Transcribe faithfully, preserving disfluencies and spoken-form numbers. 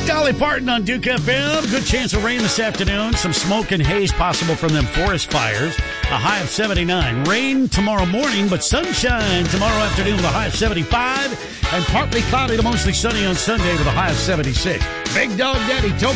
Dolly Parton on Duke F M. Good chance of rain this afternoon. Some smoke and haze possible from them forest fires. A high of seventy-nine. Rain tomorrow morning, but sunshine tomorrow afternoon with a high of seventy-five. And partly cloudy to mostly sunny on Sunday with a high of seventy-six. Big Dog Daddy Toby